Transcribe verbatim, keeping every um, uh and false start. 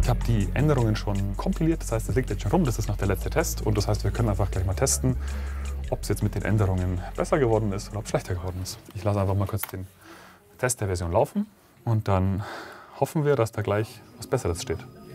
Ich habe die Änderungen schon kompiliert, das heißt, das liegt jetzt schon rum, das ist noch der letzte Test und das heißt, wir können einfach gleich mal testen, ob es jetzt mit den Änderungen besser geworden ist oder ob es schlechter geworden ist. Ich lasse einfach mal kurz den Test der Version laufen und dann hoffen wir, dass da gleich was Besseres steht.